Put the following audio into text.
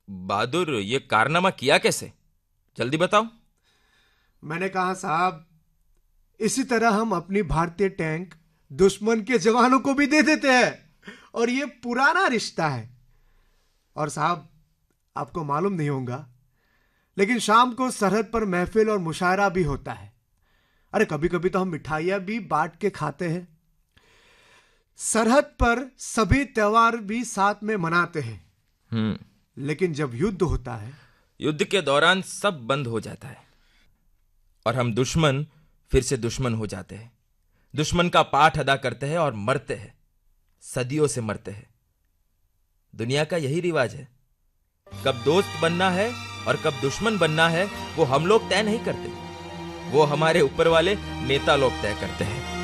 बहादुर, ये कारनामा किया कैसे? जल्दी बताओ। मैंने कहा साहब, इसी तरह हम अपनी भारतीय टैंक दुश्मन के जवानों को भी दे देते हैं, और ये पुराना रिश्ता है। और साहब, आपको मालूम नहीं होगा, लेकिन शाम को सरहद पर महफिल और मुशायरा भी होता है। अरे कभी कभी तो हम मिठाइयां भी बांट के खाते हैं। सरहद पर सभी त्योहार भी साथ में मनाते हैं। लेकिन जब युद्ध होता है, युद्ध के दौरान सब बंद हो जाता है और हम दुश्मन फिर से दुश्मन हो जाते हैं। दुश्मन का पाठ अदा करते हैं और मरते हैं, सदियों से मरते हैं। दुनिया का यही रिवाज है। कब दोस्त बनना है और कब दुश्मन बनना है, वो हम लोग तय नहीं करते, वो हमारे ऊपर वाले नेता लोग तय करते हैं।